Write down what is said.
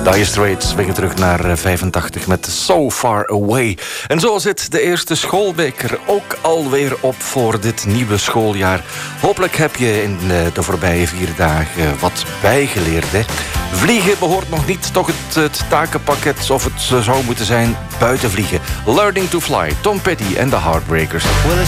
Dire Straits swingen terug naar 85 met So Far Away. En zo zit de eerste schoolbeker ook alweer op voor dit nieuwe schooljaar. Hopelijk heb je in de voorbije 4 dagen wat bijgeleerd. Hè? Vliegen behoort nog niet toch het takenpakket of het zou moeten zijn buiten vliegen. Learning to Fly, Tom Petty en de Heartbreakers.